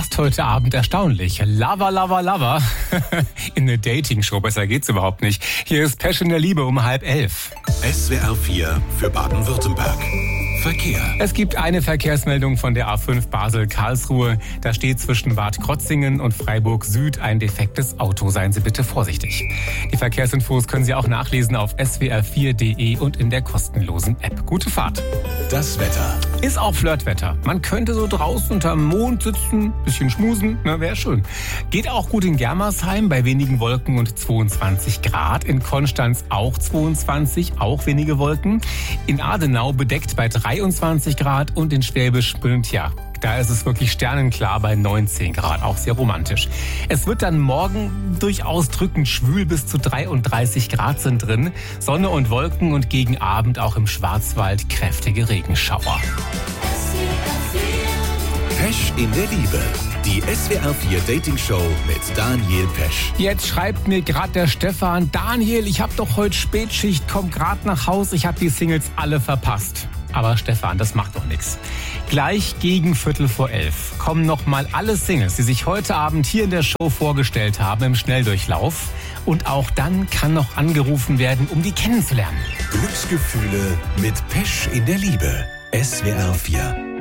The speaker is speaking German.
passt heute Abend erstaunlich. Lover, Lover, Lover. In eine Dating-Show, besser geht's überhaupt nicht. Hier ist Pesch in der Liebe um 10:30. SWR 4 für Baden-Württemberg. Verkehr. Es gibt eine Verkehrsmeldung von der A5 Basel-Karlsruhe. Da steht zwischen Bad Krotzingen und Freiburg Süd ein defektes Auto. Seien Sie bitte vorsichtig. Die Verkehrsinfos können Sie auch nachlesen auf swr4.de und in der kostenlosen App. Gute Fahrt. Das Wetter. Ist auch Flirtwetter. Man könnte so draußen unterm Mond sitzen, bisschen schmusen, wäre schön. Geht auch gut in Germersheim bei wenigen Wolken und 22 Grad. In Konstanz auch 22, auch wenige Wolken. In Adenau bedeckt bei 23 Grad und in Schwäbisch Gmünd, da ist es wirklich sternenklar bei 19 Grad, auch sehr romantisch. Es wird dann morgen durchaus drückend schwül, bis zu 33 Grad sind drin. Sonne und Wolken und gegen Abend auch im Schwarzwald kräftige Regenschauer. Pesch in der Liebe. Die SWR 4 Dating Show mit Daniel Pesch. Jetzt schreibt mir gerade der Stefan: Daniel, ich habe doch heute Spätschicht, komm gerade nach Haus, ich habe die Singles alle verpasst. Aber Stefan, das macht doch nichts. Gleich gegen 11:15 kommen nochmal alle Singles, die sich heute Abend hier in der Show vorgestellt haben, im Schnelldurchlauf. Und auch dann kann noch angerufen werden, um die kennenzulernen. Glücksgefühle mit Pesch in der Liebe. SWR 4.